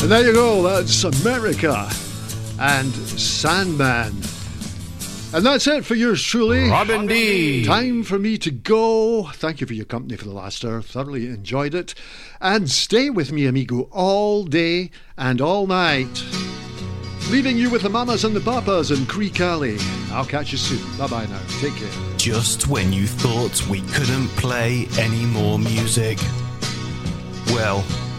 And there you go, that's America and Sandman. And that's it for yours truly, Robin D. Time for me to go. Thank you for your company for the last hour. Thoroughly enjoyed it. And stay with me, amigo, all day and all night. Leaving you with the mamas and the papas and Creek Alley. I'll catch you soon. Bye-bye now. Take care. Just when you thought we couldn't play any more music. Well,